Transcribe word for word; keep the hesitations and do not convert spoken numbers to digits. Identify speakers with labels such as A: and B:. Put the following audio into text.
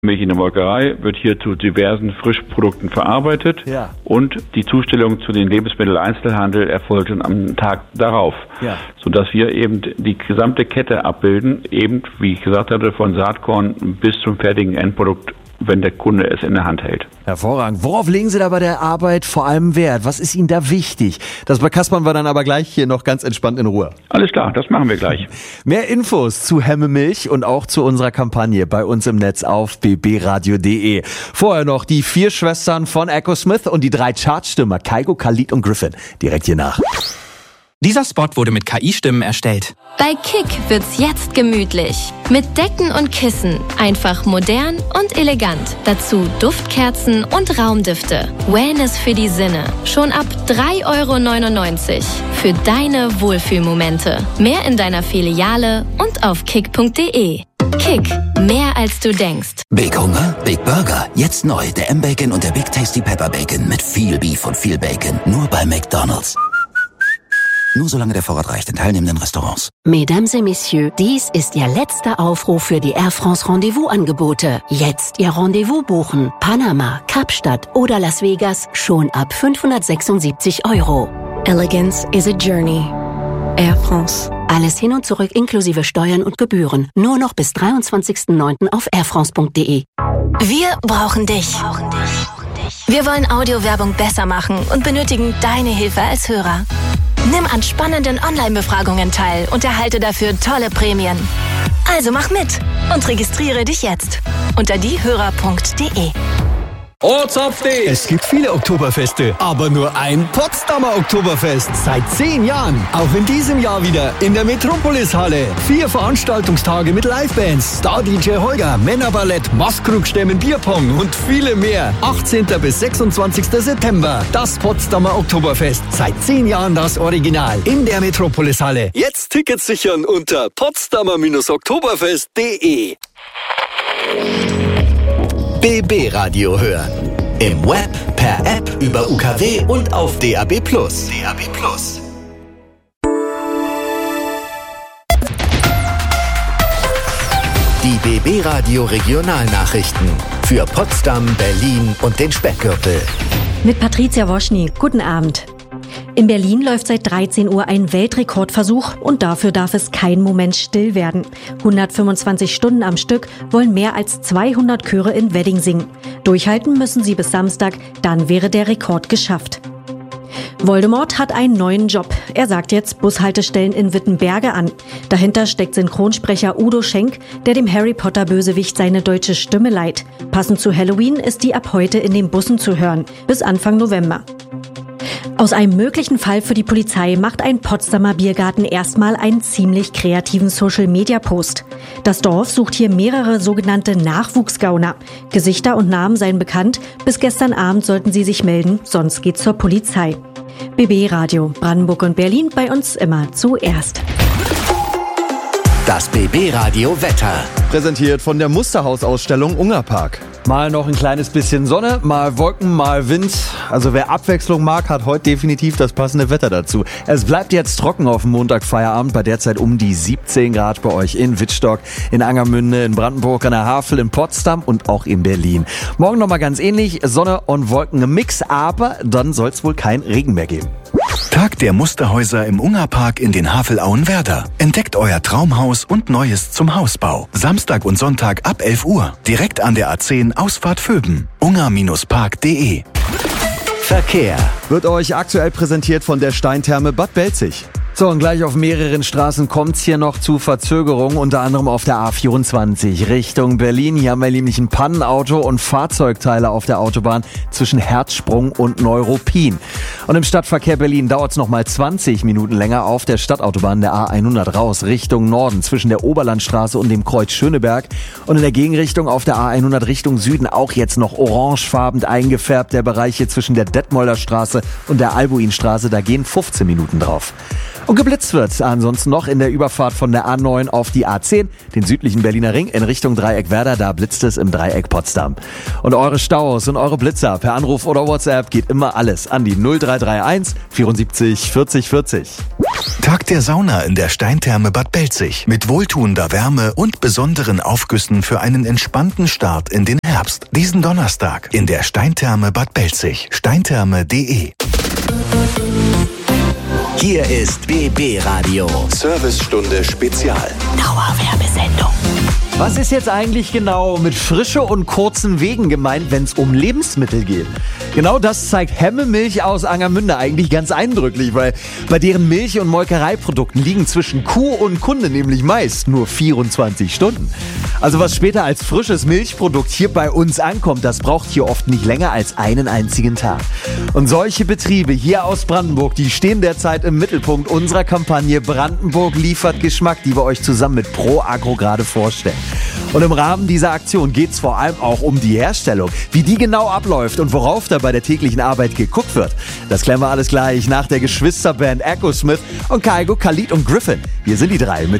A: Milch in der Molkerei wird hier zu diversen Frischprodukten verarbeitet,
B: ja.
A: Und die Zustellung zu den Lebensmitteleinzelhandel erfolgt dann am Tag darauf,
B: ja.
A: sodass wir eben die gesamte Kette abbilden, eben, wie ich gesagt hatte, von Saatkorn bis zum fertigen Endprodukt, wenn der Kunde es in der Hand hält.
B: Hervorragend. Worauf legen Sie da bei der Arbeit vor allem Wert? Was ist Ihnen da wichtig? Das bekaspern wir dann aber gleich hier noch ganz entspannt in Ruhe.
A: Alles klar, das machen wir gleich.
B: Mehr Infos zu Hemme Milch und auch zu unserer Kampagne bei uns im Netz auf b b radio punkt d e. Vorher noch die vier Schwestern von Echo Smith und die drei Chartstimmer Kygo, Khalid und Griffin. Direkt hier nach.
C: Dieser Spot wurde mit K I-Stimmen erstellt.
D: Bei Kick wird's jetzt gemütlich. Mit Decken und Kissen. Einfach modern und elegant. Dazu Duftkerzen und Raumdüfte. Wellness für die Sinne. Schon ab drei Euro neunundneunzig. Für deine Wohlfühlmomente. Mehr in deiner Filiale und auf kick punkt d e. Kick. Mehr als du denkst.
E: Big Hunger, Big Burger. Jetzt neu. Der M-Bacon und der Big Tasty Pepper Bacon. Mit viel Beef und viel Bacon. Nur bei McDonald's. Nur solange der Vorrat reicht in teilnehmenden Restaurants.
F: Mesdames et Messieurs, dies ist Ihr letzter Aufruf für die Air France Rendezvous-Angebote. Jetzt Ihr Rendezvous buchen. Panama, Kapstadt oder Las Vegas schon ab fünfhundertsechsundsiebzig Euro. Elegance is a journey. Air France. Alles hin und zurück inklusive Steuern und Gebühren. Nur noch bis dreiundzwanzigsten neunten auf air france punkt d e.
G: Wir brauchen dich. Wir wollen Audiowerbung besser machen und benötigen deine Hilfe als Hörer. Nimm an spannenden Online-Befragungen teil und erhalte dafür tolle Prämien. Also mach mit und registriere dich jetzt unter diehörer punkt d e.
H: Ortsupdate! Es gibt viele Oktoberfeste, aber nur ein Potsdamer Oktoberfest. Seit zehn Jahren. Auch in diesem Jahr wieder in der Metropolis-Halle. Vier Veranstaltungstage mit Livebands, Star-D J Holger, Männerballett, Maskrug-Stemmen, Bierpong und viele mehr. achtzehnten bis sechsundzwanzigsten September. Das Potsdamer Oktoberfest. Seit zehn Jahren das Original. In der Metropolis-Halle. Jetzt Tickets sichern unter potsdamer oktoberfest punkt d e.
E: B B Radio hören. Im Web, per App, über U K W und auf D A B plus. D A B plus. Die B B Radio Regionalnachrichten für Potsdam, Berlin und den Speckgürtel.
I: Mit Patricia Woschny. Guten Abend. In Berlin läuft seit dreizehn Uhr ein Weltrekordversuch und dafür darf es keinen Moment still werden. hundertfünfundzwanzig Stunden am Stück wollen mehr als zweihundert Chöre in Wedding singen. Durchhalten müssen sie bis Samstag, dann wäre der Rekord geschafft. Voldemort hat einen neuen Job. Er sagt jetzt Bushaltestellen in Wittenberge an. Dahinter steckt Synchronsprecher Udo Schenk, der dem Harry-Potter-Bösewicht seine deutsche Stimme leiht. Passend zu Halloween ist die ab heute in den Bussen zu hören, bis Anfang November. Aus einem möglichen Fall für die Polizei macht ein Potsdamer Biergarten erstmal einen ziemlich kreativen Social-Media-Post. Das Dorf sucht hier mehrere sogenannte Nachwuchsgauner. Gesichter und Namen seien bekannt. Bis gestern Abend sollten sie sich melden, sonst geht's zur Polizei. B B Radio, Brandenburg und Berlin, bei uns immer zuerst.
E: Das B B Radio Wetter.
B: Präsentiert von der Musterhausausstellung Ungerpark. Mal noch ein kleines bisschen Sonne, mal Wolken, mal Wind. Also wer Abwechslung mag, hat heute definitiv das passende Wetter dazu. Es bleibt jetzt trocken auf dem Montagfeierabend, bei derzeit um die siebzehn Grad bei euch in Wittstock, in Angermünde, in Brandenburg, an der Havel, in Potsdam und auch in Berlin. Morgen nochmal ganz ähnlich, Sonne und Wolken im Mix, aber dann soll es wohl kein Regen mehr geben.
J: Tag der Musterhäuser im Ungerpark in den Havelauen-Werder. Entdeckt euer Traumhaus und Neues zum Hausbau. Samstag und Sonntag ab elf Uhr. Direkt an der A zehn Ausfahrt Vöben. unger Park punkt d e.
E: Verkehr
B: wird euch aktuell präsentiert von der Steintherme Bad Belzig. So, und gleich auf mehreren Straßen kommt's hier noch zu Verzögerungen, unter anderem auf der A vierundzwanzig Richtung Berlin. Hier haben wir nämlich ein Pannenauto und Fahrzeugteile auf der Autobahn zwischen Herzsprung und Neuruppin. Und im Stadtverkehr Berlin dauert's noch mal zwanzig Minuten länger auf der Stadtautobahn der A hundert raus Richtung Norden zwischen der Oberlandstraße und dem Kreuz Schöneberg. Und in der Gegenrichtung auf der A hundert Richtung Süden auch jetzt noch orangefarben eingefärbt. Der Bereich hier zwischen der Detmolder Straße und der Albuinstraße, da gehen fünfzehn Minuten drauf. Und geblitzt wird ansonsten noch in der Überfahrt von der A neun auf die A zehn, den südlichen Berliner Ring in Richtung Dreieck Werder, da blitzt es im Dreieck Potsdam. Und eure Staus und eure Blitzer per Anruf oder WhatsApp geht immer alles an die null drei drei eins vierundsiebzig vierzig vierzig.
J: Tag der Sauna in der Steintherme Bad Belzig mit wohltuender Wärme und besonderen Aufgüssen für einen entspannten Start in den Herbst. Diesen Donnerstag in der Steintherme Bad Belzig. steintherme punkt de.
E: Hier ist B B Radio. Servicestunde Spezial.
F: Dauerwerbesendung.
B: Was ist jetzt eigentlich genau mit Frische und kurzen Wegen gemeint, wenn es um Lebensmittel geht? Genau das zeigt Hemme Milch aus Angermünde eigentlich ganz eindrücklich, weil bei deren Milch- und Molkereiprodukten liegen zwischen Kuh und Kunde nämlich meist nur vierundzwanzig Stunden. Also was später als frisches Milchprodukt hier bei uns ankommt, das braucht hier oft nicht länger als einen einzigen Tag. Und solche Betriebe hier aus Brandenburg, die stehen derzeit im Mittelpunkt unserer Kampagne Brandenburg liefert Geschmack, die wir euch zusammen mit Pro Agro gerade vorstellen. Und im Rahmen dieser Aktion geht es vor allem auch um die Herstellung, wie die genau abläuft und worauf da bei der täglichen Arbeit geguckt wird. Das klären wir alles gleich nach der Geschwisterband Echo Smith und Kaigo, Khalid und Griffin. Hier sind die drei mit